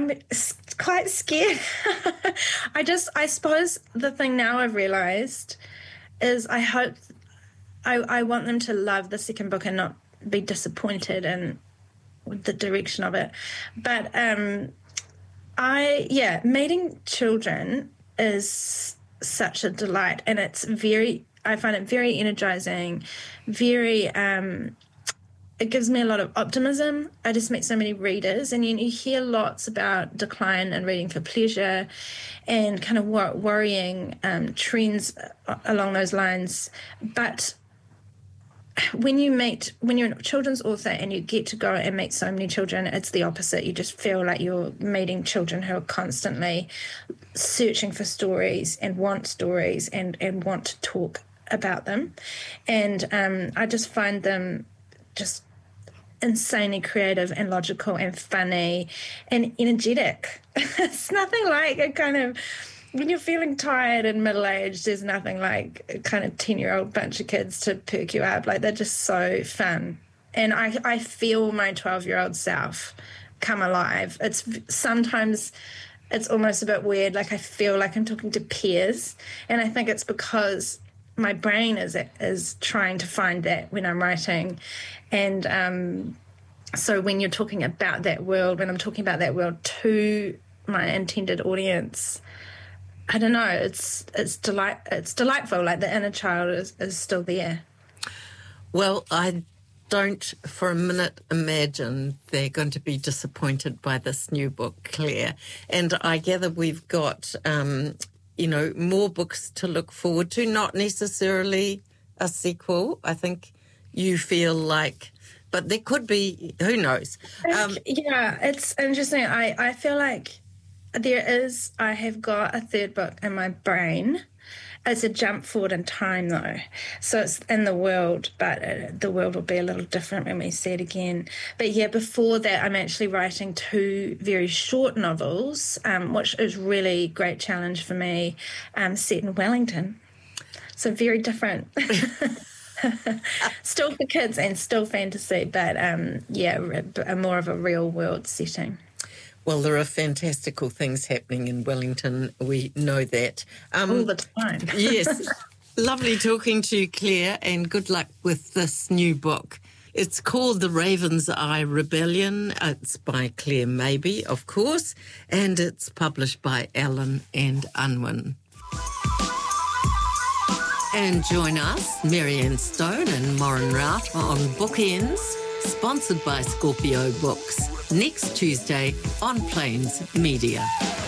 quite scared. I suppose the thing now I've realised is I want them to love the second book and not be disappointed in the direction of it. But meeting children is such a delight, and I find it very energizing, very it gives me a lot of optimism. I just meet so many readers, and you hear lots about decline in reading for pleasure and kind of worrying trends along those lines. But when you're a children's author and you get to go and meet so many children, it's the opposite. You just feel like you're meeting children who are constantly searching for stories and want to talk about them. And I just find them just insanely creative and logical and funny and energetic. It's nothing like a kind of, when you're feeling tired and middle-aged, there's nothing like a kind of 10-year-old bunch of kids to perk you up. Like, they're just so fun. And I feel my 12-year-old self come alive. Sometimes it's almost a bit weird. Like, I feel like I'm talking to peers. And I think it's because my brain is trying to find that when I'm writing. And so when you're talking about that world, when I'm talking about that world to my intended audience, I don't know, it's delightful. Like, the inner child is still there. Well, I don't for a minute imagine they're going to be disappointed by this new book, Claire. And I gather we've got, more books to look forward to, not necessarily a sequel. I think you feel like, but there could be, who knows? It's interesting. I feel like I have got a third book in my brain. It's a jump forward in time, though. So it's in the world, but the world will be a little different when we see it again. But yeah, before that, I'm actually writing 2 very short novels, which is really great challenge for me, set in Wellington. So very different. Still for kids and still fantasy, but more of a real world setting. Well, there are fantastical things happening in Wellington. We know that. All the time. Yes. Lovely talking to you, Claire, and good luck with this new book. It's called The Raven's Eye Rebellion. It's by Claire Mabey, of course, and it's published by Allen and Unwin. And join us, Marianne Stone and Maureen Rout, on Bookends, sponsored by Scorpio Books, next Tuesday on Plains Media.